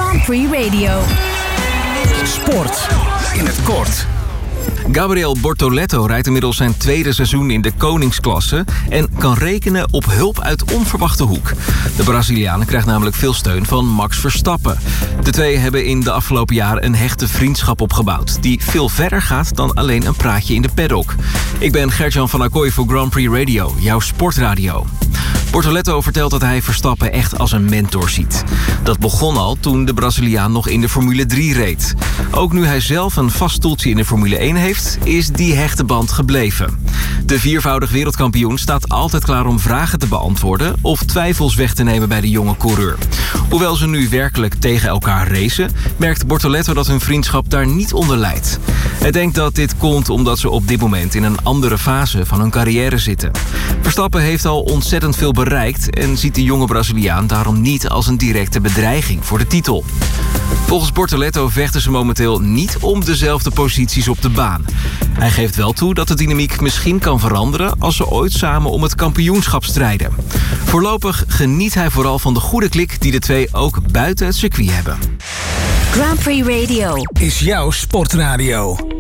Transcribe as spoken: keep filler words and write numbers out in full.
Grand Prix Radio. Sport in het kort. Gabriel Bortoleto rijdt inmiddels zijn tweede seizoen in de koningsklasse en kan rekenen op hulp uit onverwachte hoek. De Braziliaan krijgt namelijk veel steun van Max Verstappen. De twee hebben in de afgelopen jaren een hechte vriendschap opgebouwd, die veel verder gaat dan alleen een praatje in de paddock. Ik ben Gert-Jan van Acquoy voor Grand Prix Radio, jouw sportradio. Bortoleto vertelt dat hij Verstappen echt als een mentor ziet. Dat begon al toen de Braziliaan nog in de Formule drie reed. Ook nu hij zelf een vast stoeltje in de Formule één heeft, is die hechte band gebleven. De viervoudig wereldkampioen staat altijd klaar om vragen te beantwoorden of twijfels weg te nemen bij de jonge coureur. Hoewel ze nu werkelijk tegen elkaar racen, merkt Bortoleto dat hun vriendschap daar niet onder lijdt. Hij denkt dat dit komt omdat ze op dit moment in een andere fase van hun carrière zitten. Verstappen heeft al ontzettend veel bereikt en ziet de jonge Braziliaan daarom niet als een directe bedreiging voor de titel. Volgens Bortoleto vechten ze momenteel niet om dezelfde posities op de baan. Hij geeft wel toe dat de dynamiek misschien kan veranderen als ze ooit samen om het kampioenschap strijden. Voorlopig geniet hij vooral van de goede klik die de twee ook buiten het circuit hebben. Grand Prix Radio is jouw sportradio.